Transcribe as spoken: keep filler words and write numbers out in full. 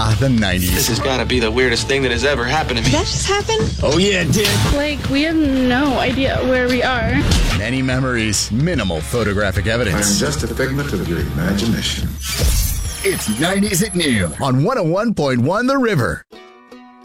Ah, the nineties. This has got to be the weirdest thing that has ever happened to me. Did that just happen? Oh, yeah, it did. Like, we have no idea where we are. Many memories, minimal photographic evidence. I'm just a figment of your imagination. It's nineties at noon on one oh one point one The River.